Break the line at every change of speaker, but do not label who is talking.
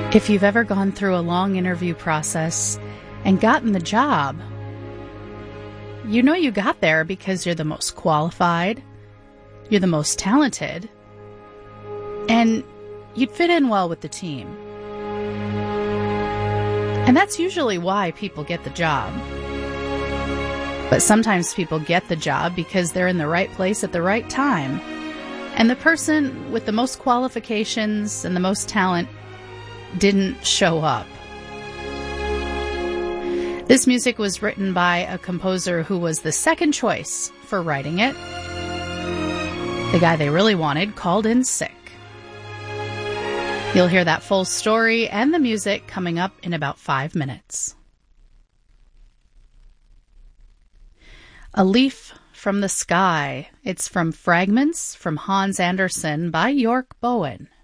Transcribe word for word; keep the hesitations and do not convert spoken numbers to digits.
If you've ever gone through a long interview process and gotten the job, you know you got there because you're the most qualified, you're the most talented, and you'd fit in well with the team. And that's usually why people get the job. But sometimes people get the job because they're in the right place at the right time, and the person with the most qualifications and the most talent didn't show up. This music was written by a composer who was the second choice for writing it. The guy they really wanted called in sick. You'll hear that full story and the music coming up in about five minutes. A Leaf from the Sky. It's from Fragments from Hans Andersen by York Bowen.